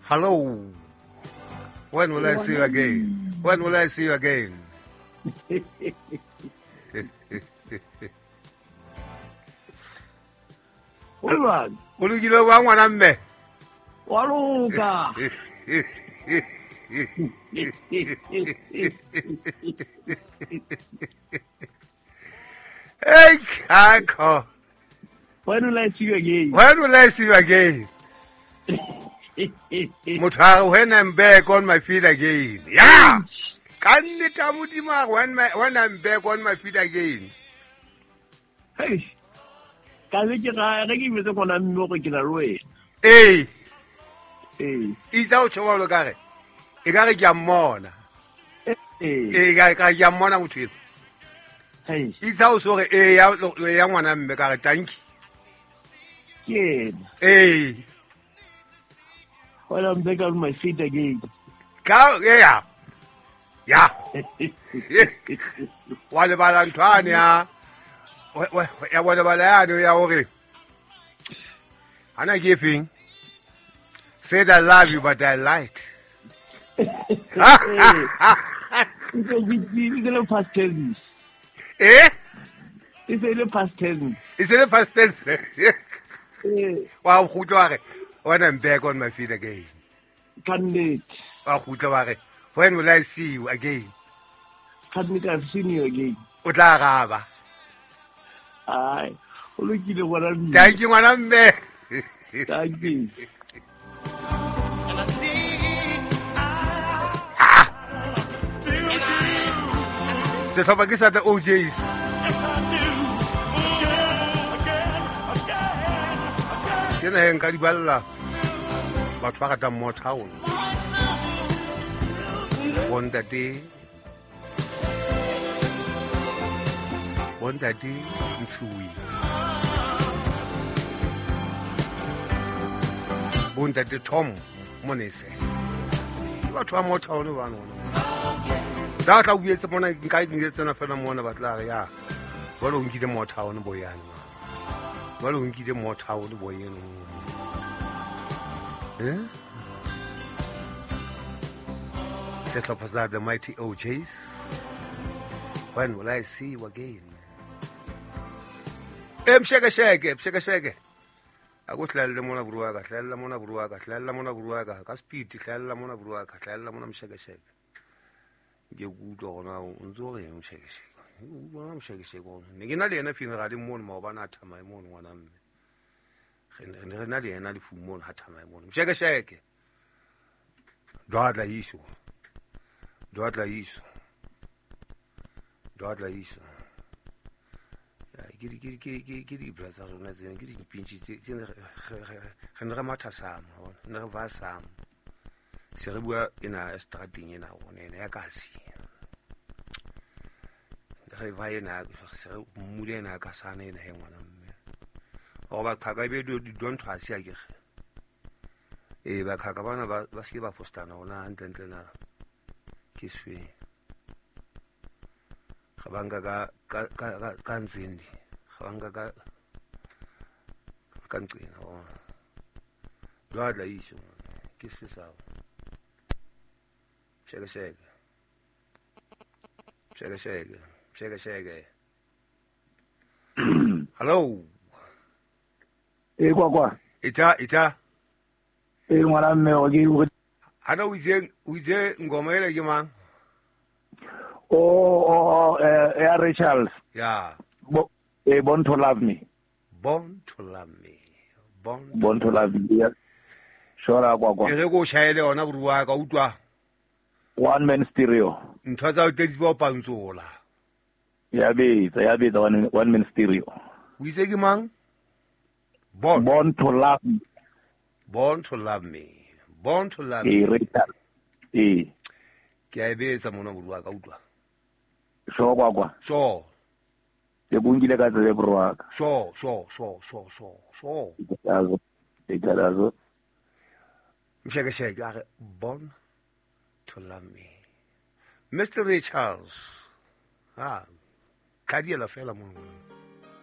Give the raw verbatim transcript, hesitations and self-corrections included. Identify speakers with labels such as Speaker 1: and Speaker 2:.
Speaker 1: Hello. When will I see you again? When will I see you again?
Speaker 2: Ulwan.
Speaker 1: Ulugilo wa ngwana mme.
Speaker 2: Waluka.
Speaker 1: Hey, Kako.
Speaker 2: When will I see you again?
Speaker 1: When will I see you again? Mutha, when I'm back on my feet again. Yeah. Can you tell me when my when I'm back on my feet again?
Speaker 2: Hey. Can you try to give me the one I'm looking away?
Speaker 1: Hey.
Speaker 2: Hey.
Speaker 1: It's out to all the guy. You gotta get more.
Speaker 2: Hey.
Speaker 1: You gotta get more with him.
Speaker 2: Hey.
Speaker 1: It's also a young one. I'm making a tank.
Speaker 2: Yeah.
Speaker 1: Hey.
Speaker 2: When I'm back on my feet again.
Speaker 1: Go, yeah. Yeah. What about Antonia? What about that? We are okay. I'm not giving. Said I love you, but I lied.
Speaker 2: It's a past tense.
Speaker 1: Eh?
Speaker 2: It's a past tense.
Speaker 1: It's in the past tense.
Speaker 2: Wow,
Speaker 1: when I'm back on my feet again.
Speaker 2: Candidate.
Speaker 1: When will I see you again?
Speaker 2: Candidate, I've seen you again.
Speaker 1: Utlagaba.
Speaker 2: Aye. Look at what I'm
Speaker 1: Thank you, Madam.
Speaker 2: Thank you.
Speaker 1: Se fa ke sa the O Js. Ke na heng ka di balla. Batho ba ka mo town. Bontate. Bontate Ntsuwi. Bontate Tom Monese. Batho ba mo town ba no. Da tla buetse mona nka ingetse na fela mona batla ya ba lo nkile mo town boyane ba lo nkile mo town boyene eh setlo pasa the mighty O Js. When will I see you again? Em sheke sheke sheke sheke akuhlala mona buruwa ka hlala mona buruwa ka hlala mona buruwa ka ka speed hlala mona buruwa ka hlala mona msheke sheke ke gutlo gona o ntso re mo sheke sheke o bona mo sheke sheke o ne ke na le ena fina ga di mone ma ba na thama mo ngwana mme ge re na le ena le fumo ha thama mo mo sheke sheke dwadla iso dwadla iso dwadla iso ya ke ke ke ke ke di blaza rona tsene ke di pintshi tsene ge ne re matha sama ne re va sama se re bua ena strateng ena gone ena ya kasi re va ena se re mule ena ka sana ena he ngwana mme o ba khaka be do don't trust ya ke e ba khaka bana ba ba ske ba fostana ona hantle na kiswe gabanga ka ka ka nzindi gabanga ka kancina o dwadla isho kiswe sawo shake shake shake shake shake shake hello
Speaker 2: Eh kwa kwa
Speaker 1: ita ita
Speaker 2: eh ngwana mme o ke o
Speaker 1: ana uze uze ngoma ile ke mang
Speaker 2: oh eh eh Ray Charles
Speaker 1: yeah
Speaker 2: Bo, eh Born to Love Me
Speaker 1: Born to Love Me Born
Speaker 2: Born to Love Me yeah shora kwa kwa
Speaker 1: ere go shaile ona buruwa ka utwa
Speaker 2: one man stereo
Speaker 1: ntho tsa o tedi ba pantsola
Speaker 2: ya be ya be the one one man stereo
Speaker 1: o itse ke mang born
Speaker 2: born to love me
Speaker 1: born to love me born to love
Speaker 2: eh
Speaker 1: me
Speaker 2: Richard eh
Speaker 1: ke a betsa mona buruwa ka utwa
Speaker 2: so kwa kwa
Speaker 1: so
Speaker 2: ke bungile ka tse buruwa ka
Speaker 1: so so so so so so
Speaker 2: azo ikalazo
Speaker 1: msheke sheke are born to love me Mister Ray Charles ah kadiela fela mo